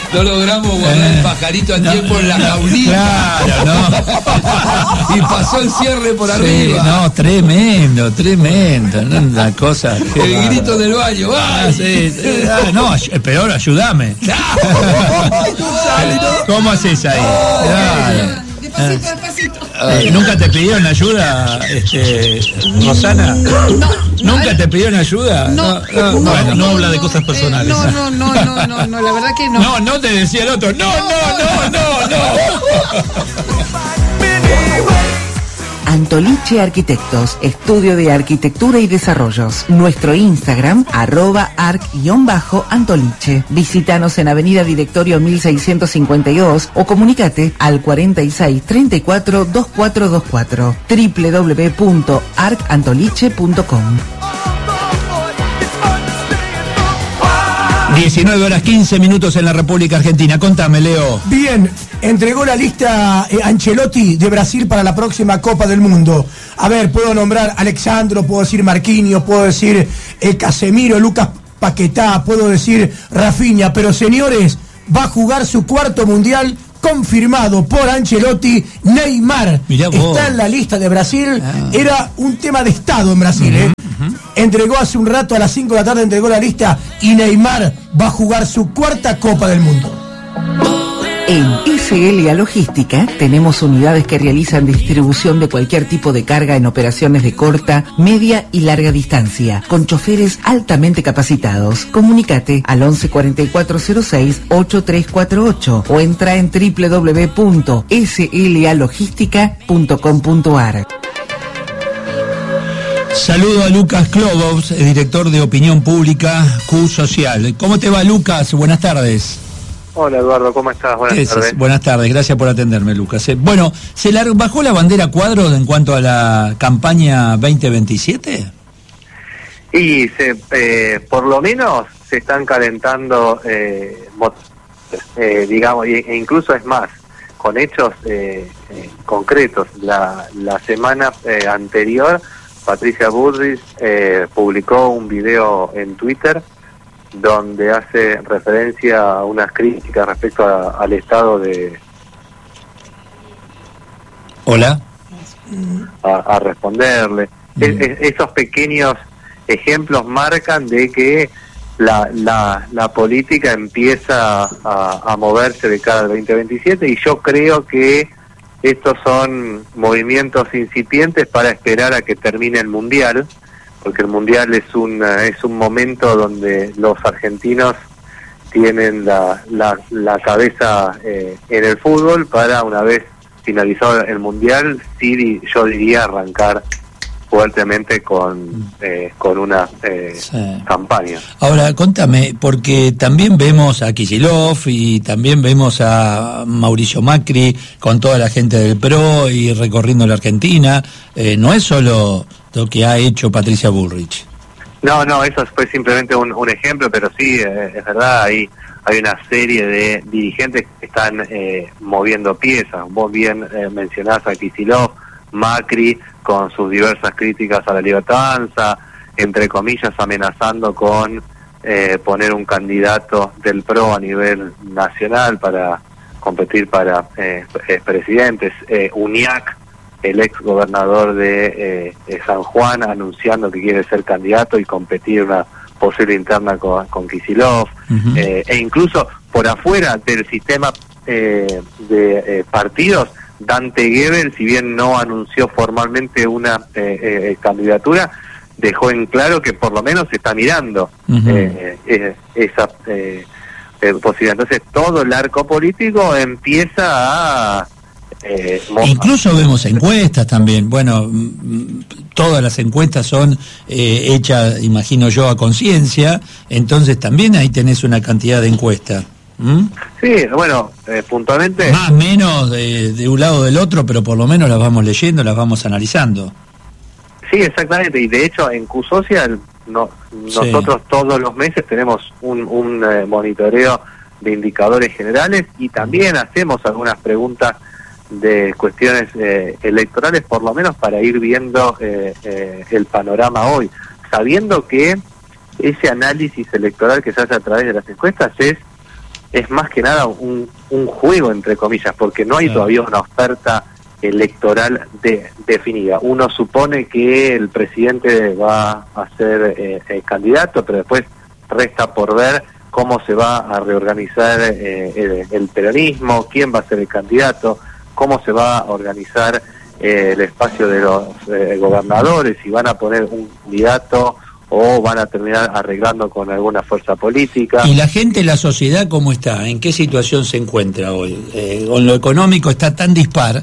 No logramos guardar el pajarito a tiempo en la jaulita. Claro, no. Y pasó el cierre por arriba. No, tremendo. No, la cosa. El grito del baño. Sí. No, peor, ayúdame. ¿Cómo haces ahí? Claro. Despacito. ¿Nunca te pidieron ayuda, Rosana? ¿Nunca te pidieron ayuda? No, no habla de cosas personales. No, la verdad que no. No te decía el otro. No. Antoliche Arquitectos, estudio de arquitectura y desarrollos. Nuestro Instagram, @arc_antoliche. Visítanos en Avenida Directorio 1652 o comunícate al 46 34 2424. www.arcantoliche.com. 19:15 en la República Argentina. Contame, Leo. Bien, entregó la lista Ancelotti de Brasil para la próxima Copa del Mundo. A ver, puedo nombrar Alexandro, puedo decir Marquinhos, puedo decir Casemiro, Lucas Paquetá, puedo decir Rafinha, pero señores, va a jugar su cuarto mundial confirmado por Ancelotti. Neymar está en la lista de Brasil. Era un tema de Estado en Brasil, Entregó hace un rato, a las 5 de la tarde entregó la lista, y Neymar va a jugar su cuarta Copa del Mundo. En SLA Logística tenemos unidades que realizan distribución de cualquier tipo de carga en operaciones de corta, media y larga distancia, con choferes altamente capacitados. Comunícate al 11 4406 8348 o entra en www.slalogística.com.ar. Saludo a Lucas Klobos, director de Opinión Pública Q Social. ¿Cómo te va, Lucas? Buenas tardes. Hola, Eduardo, ¿cómo estás? Buenas tardes. Buenas tardes, gracias por atenderme, Lucas. Bueno, ¿se bajó la bandera cuadro en cuanto a la campaña 2027? Y por lo menos se están calentando, digamos, e incluso es más, con hechos concretos. La semana anterior, Patricia Bullrich publicó un video en Twitter donde hace referencia a unas críticas respecto al estado de... Hola. A responderle. Esos pequeños ejemplos marcan de que la política empieza a moverse de cara al 2027, y yo creo que estos son movimientos incipientes para esperar a que termine el Mundial, porque el Mundial es un momento donde los argentinos tienen la cabeza en el fútbol para, una vez finalizado el Mundial, sí, yo diría arrancar fuertemente con una campaña. Ahora, contame, porque también vemos a Kicillof y también vemos a Mauricio Macri con toda la gente del PRO y recorriendo la Argentina. No es solo lo que ha hecho Patricia Bullrich. No, eso fue simplemente un ejemplo, pero sí, es verdad, hay una serie de dirigentes que están moviendo piezas. Vos bien mencionás a Kicillof, Macri con sus diversas críticas a la libertad avanza, entre comillas amenazando con poner un candidato del PRO a nivel nacional para competir para presidentes. Uñac, el ex gobernador de San Juan, anunciando que quiere ser candidato y competir una posible interna con Kicillof. E incluso por afuera del sistema de partidos, Dante Gebel, si bien no anunció formalmente una candidatura, dejó en claro que por lo menos se está mirando esa posibilidad. Entonces todo el arco político empieza a... Incluso vemos encuestas también. Bueno, todas las encuestas son hechas, imagino yo, a conciencia. Entonces también ahí tenés una cantidad de encuestas. Sí, bueno, puntualmente... Más o menos de un lado o del otro, pero por lo menos las vamos leyendo, las vamos analizando. Sí, exactamente, y de hecho en Q-Social nosotros todos los meses tenemos un monitoreo de indicadores generales, y también hacemos algunas preguntas de cuestiones electorales, por lo menos para ir viendo el panorama hoy, sabiendo que ese análisis electoral que se hace a través de las encuestas es es más que nada un juego, entre comillas, porque no hay todavía una oferta electoral definida. Uno supone que el presidente va a ser candidato, pero después resta por ver cómo se va a reorganizar el peronismo, quién va a ser el candidato, cómo se va a organizar el espacio de los gobernadores, si van a poner un candidato o van a terminar arreglando con alguna fuerza política. ¿Y la gente, la sociedad, cómo está? ¿En qué situación se encuentra hoy? Con lo económico está tan dispar,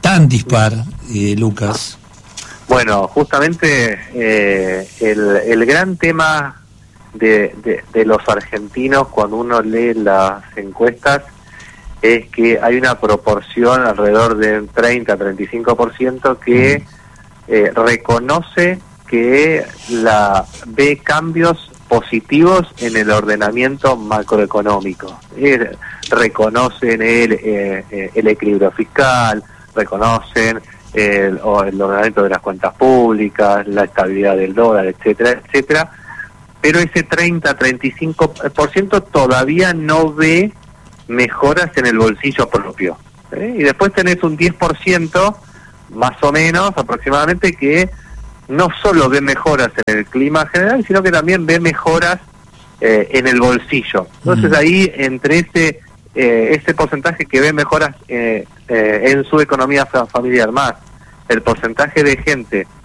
Lucas. Bueno, justamente el gran tema de los argentinos cuando uno lee las encuestas es que hay una proporción alrededor del 30-35% que reconoce que ve cambios positivos en el ordenamiento macroeconómico. Reconocen el equilibrio fiscal, reconocen el ordenamiento de las cuentas públicas, la estabilidad del dólar, etcétera, etcétera, pero ese 30-35% todavía no ve mejoras en el bolsillo propio. Y después tenés un 10%, más o menos, aproximadamente, que no solo ve mejoras en el clima general, sino que también ve mejoras en el bolsillo. Entonces ahí, entre ese porcentaje que ve mejoras en su economía familiar, más el porcentaje de gente